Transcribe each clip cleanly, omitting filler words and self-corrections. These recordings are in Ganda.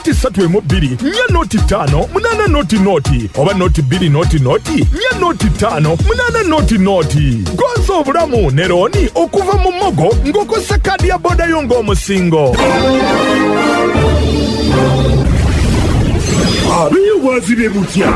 3 nya noti 5 munana noti oba noti 2 noti nya noti 5 munana noti gonza obulamu ne Roni okuva mu Mogo ng'okozesa kaadi ya boda yo ng'omusingo. Abiyo bwazibe butya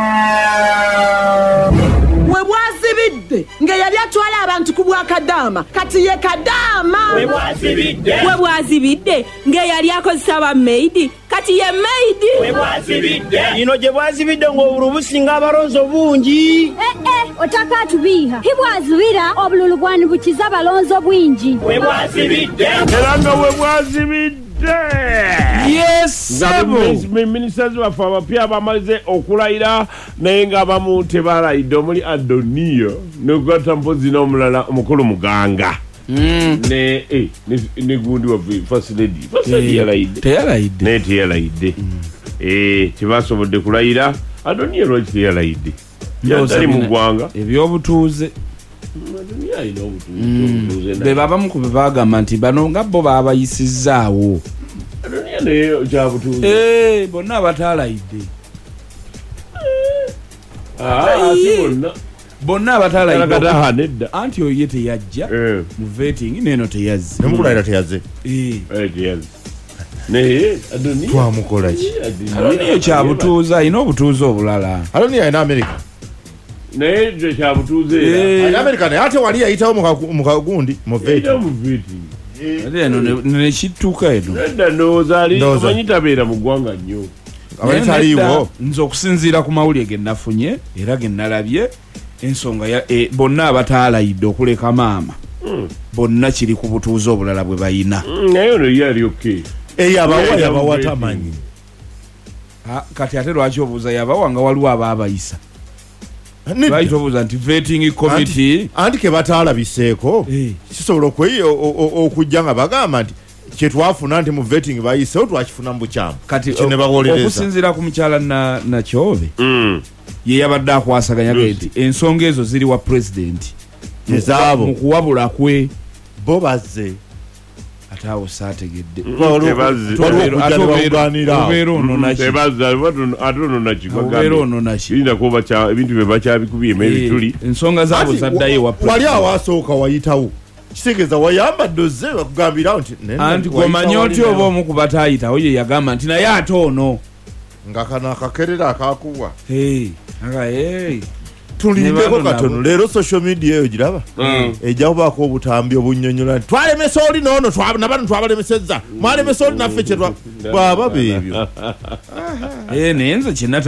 webwazibidde nga yali atwala abantu ku Bwakadaama kati ye Kadaama. Webwazibidde nga yali akozesa ba maidi kati ye maidi. Webwazibidde ino gye bwazibidde ng'obulu businga abalonzo bungi. Otaka tubiha hibwazibira obululu bwani bukiza balonzo bwingi. Webwazibidde era nga webwazibidde. Yes ministers of abapya bamalize okulayira naye nga abamu tebalayidde omuli Adoniyo n'ogata mpozi n'omulala omukulu Muganga ne gundi wa first lady yalayidde tebasobodde kulayira. Adoniyo lwaki teyalayidde yatali mu ggwanga ebyobutuuze be babamu ku bagamba nti bano nga bo babayisizaawo bonna abatalayidde bonna abatalayidde anti oye teyajja mu vetting neno teyazze nemukulayira teyazze naye twamukolaki Adoniyo kyabutuuze alina obutuuze obulala. Adoniyo alina America naye kyabutuuze alina America naye ate wali yayitawo mu kagundi mu vetting eno nekituuka eno edda ndowooza ali omanyi tabeera mu ggwanga nnyo abalitaliiwo. nze okusinziira ku mawulire ge nafunye era ge nalabye ensonga bonna abatalayidde okuleka maama bonna kiri ku butuuze obulala bwe bayina. naye ono ye ali oke yabawa tamanyi kati ate lwaki obuuza yabawa nga waliwo abaabayisa lwaki tobuuza nti vetting committee anti ke batalabiseeko kisobola okujja nga bagamba nti kyetwafuna nti mu vetting bayiseewo twakifuna mu bukyamu kati okusinziira ku mukyala Nakyobe ye yabadde akwasaganya nti ensonga ezo ziri wa pulezidenti ezaabo mu kuwabula kwe bo bazze ate awo saategedde ebintu bye bakyabikubye emeri tuli ensonga zaabo zaddayo wa wali awasooka wayitawo kitegeeza wayambadde ozze bakugambirawo nti anti gwomanyi oti oba omu ku bataayitawo ye yagamba nti naye ate ono nga kano akakerera akakuwa tulindeko katono leero social media eyo giraba ejja kubaako obutambi obunnyonnyola nti twalemesa oli noono nabano twabalemesezza mwalemesa oli naffe bwaba beebyo naye nze